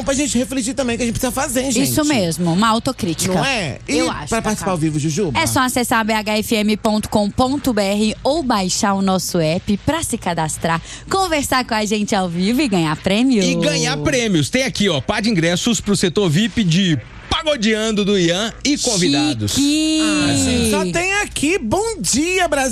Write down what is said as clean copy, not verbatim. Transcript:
pra gente refletir também, que a gente precisa fazer, gente. Isso mesmo, uma autocrítica. Não é? E eu acho. Pra participar ao vivo, Jujuba? É só acessar bhfm.com.br ou baixar o nosso app pra se cadastrar, conversar com a gente ao vivo e ganhar prêmio. E ganhar prêmios. Tem aqui, ó, par de ingressos pro setor VIP de Pagodeando do Ian e convidados. Chique. Gente, só tem aqui. Bom dia, Brasil.